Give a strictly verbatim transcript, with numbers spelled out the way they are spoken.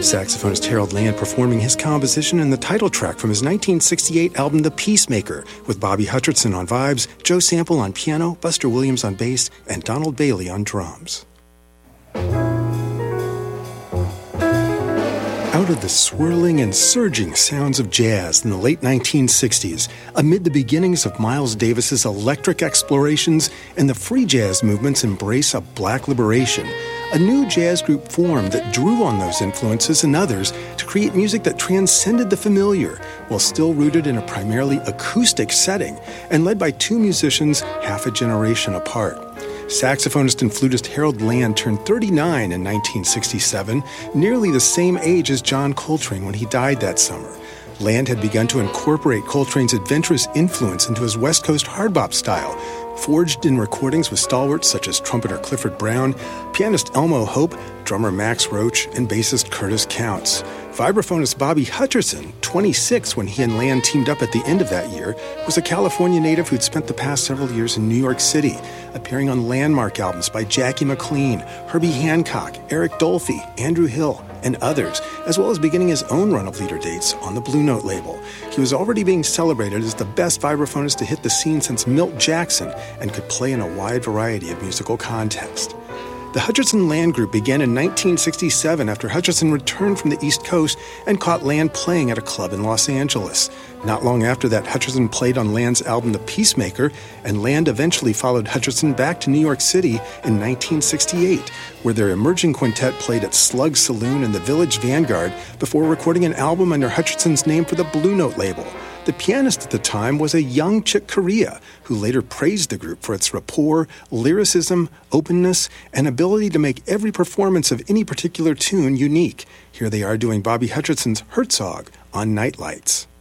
Saxophonist Harold Land performing his composition in the title track from his nineteen sixty-eight album The Peacemaker, with Bobby Hutcherson on vibes, Joe Sample on piano, Buster Williams on bass, and Donald Bailey on drums. Out of the swirling and surging sounds of jazz in the late nineteen sixties, amid the beginnings of Miles Davis's electric explorations and the free jazz movement's embrace of black liberation, a new jazz group formed that drew on those influences and others to create music that transcended the familiar, while still rooted in a primarily acoustic setting and led by two musicians half a generation apart. Saxophonist and flutist Harold Land turned thirty-nine in nineteen sixty-seven, nearly the same age as John Coltrane when he died that summer. Land had begun to incorporate Coltrane's adventurous influence into his West Coast hard bop style, forged in recordings with stalwarts such as trumpeter Clifford Brown, pianist Elmo Hope, drummer Max Roach, and bassist Curtis Counts. Vibraphonist Bobby Hutcherson, twenty-six when he and Land teamed up at the end of that year, was a California native who'd spent the past several years in New York City, appearing on landmark albums by Jackie McLean, Herbie Hancock, Eric Dolphy, Andrew Hill, and others, as well as beginning his own run of leader dates on the Blue Note label. He was already being celebrated as the best vibraphonist to hit the scene since Milt Jackson and could play in a wide variety of musical contexts. The Hutcherson Land Group began in nineteen sixty-seven after Hutcherson returned from the East Coast and caught Land playing at a club in Los Angeles. Not long after that, Hutcherson played on Land's album The Peacemaker, and Land eventually followed Hutcherson back to New York City in nineteen sixty-eight, where their emerging quintet played at Slug Saloon in the Village Vanguard before recording an album under Hutcherson's name for the Blue Note label. The pianist at the time was a young Chick Corea, who later praised the group for its rapport, lyricism, openness, and ability to make every performance of any particular tune unique. Here they are doing Bobby Hutcherson's Herzog on Night Lights.